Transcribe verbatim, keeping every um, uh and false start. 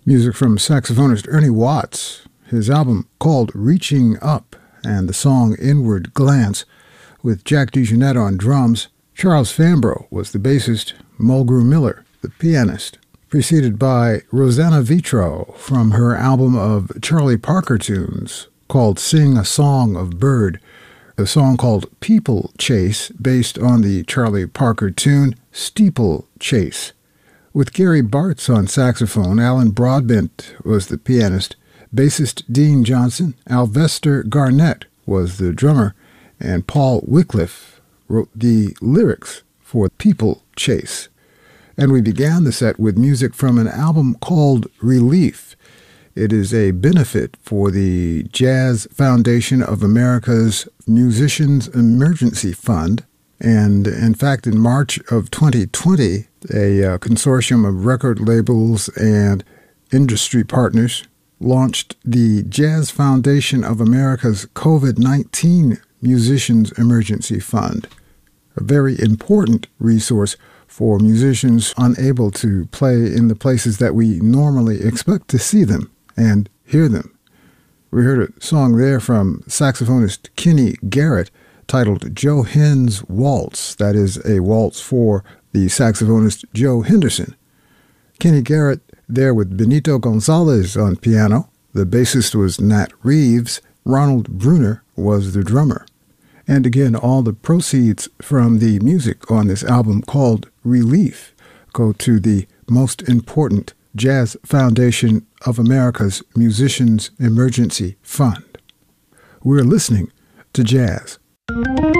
Music from saxophonist Ernie Watts, his album called Reaching Up, and the song Inward Glance, with Jack DeJohnette on drums. Charles Fambrough was the bassist, Mulgrew Miller, the pianist, preceded by Rosanna Vitro from her album of Charlie Parker tunes called Sing a Song of Bird, a song called People Chase, based on the Charlie Parker tune Steeple Chase. With Gary Bartz on saxophone, Alan Broadbent was the pianist, bassist Dean Johnson, Alvester Garnett was the drummer, and Paul Wycliffe wrote the lyrics for People Chase. And we began the set with music from an album called Relief. It is a benefit for the Jazz Foundation of America's Musicians Emergency Fund. And in fact, in March of twenty twenty, a uh, consortium of record labels and industry partners launched the Jazz Foundation of America's COVID nineteen Musicians Emergency Fund, a very important resource for musicians unable to play in the places that we normally expect to see them and hear them. We heard a song there from saxophonist Kenny Garrett titled Joe Henn's Waltz. That is a waltz for the saxophonist Joe Henderson. Kenny Garrett there with Benito Gonzalez on piano. The bassist was Nat Reeves. Ronald Bruner was the drummer. And again, all the proceeds from the music on this album called Relief go to the most important Jazz Foundation of America's Musicians Emergency Fund. We're listening to jazz.